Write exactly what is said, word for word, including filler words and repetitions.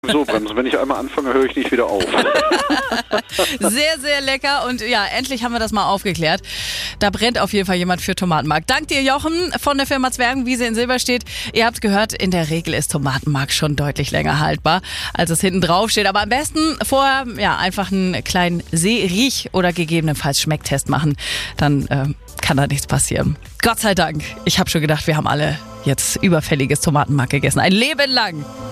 So, bremsen. Wenn ich einmal anfange, höre ich nicht wieder auf. Sehr, sehr lecker und ja, endlich haben wir das mal aufgeklärt. Da brennt auf jeden Fall jemand für Tomatenmark. Dank dir, Jochen, von der Firma Zwergenwiese in Silberstedt. Ihr habt gehört, in der Regel ist Tomatenmark schon deutlich länger haltbar, als es hinten drauf steht. Aber am besten vorher ja einfach einen kleinen Seh-, Riech- oder gegebenenfalls Schmecktest machen. Dann äh, kann da nichts passieren. Gott sei Dank. Ich habe schon gedacht, wir haben alle jetzt überfälliges Tomatenmark gegessen. Ein Leben lang.